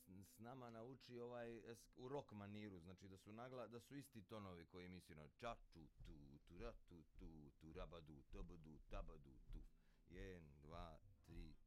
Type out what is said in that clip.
s nama nauči u rock maniru, znači da su isti tonovi koji mi si ča tu tu tu ra tu tu tu rabadu tabadu tabadu tu 1 2 3